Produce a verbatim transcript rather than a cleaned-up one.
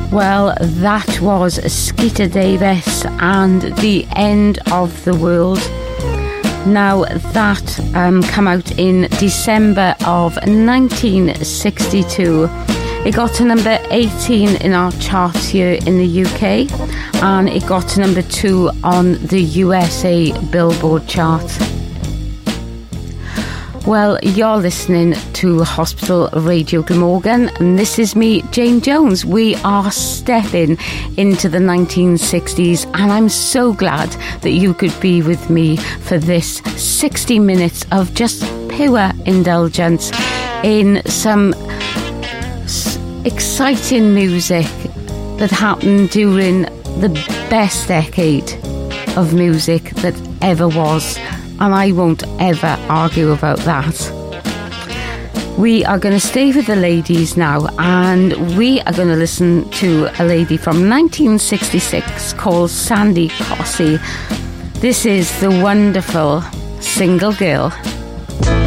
Well, that was Skeeter Davis and The End of the World. Now, that um, came out in December of nineteen sixty-two. It got to number eighteen in our charts here in the U K, and it got to number two on the U S A Billboard chart. Well, you're listening to Hospital Radio Glamorgan, and this is me, Jane Jones. We are stepping into the nineteen sixties, and I'm so glad that you could be with me for this sixty minutes of just pure indulgence in some s- exciting music that happened during the best decade of music that ever was. And I won't ever argue about that. We are going to stay with the ladies now, and we are going to listen to a lady from nineteen sixty-six called Sandy Cossey. This is the wonderful Single Girl.